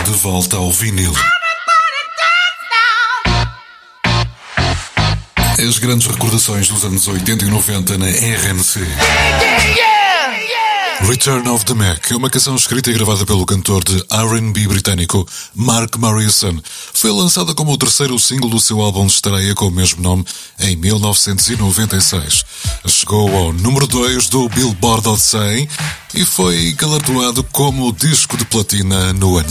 De volta ao vinil. As grandes recordações dos anos 80 e 90 na RNC. Return of the Mac é uma canção escrita e gravada pelo cantor de R&B britânico Mark Morrison. Foi lançada como o terceiro single do seu álbum de estreia com o mesmo nome em 1996. Chegou ao número 2 do Billboard Hot 100 e foi galardoado como disco de platina no ano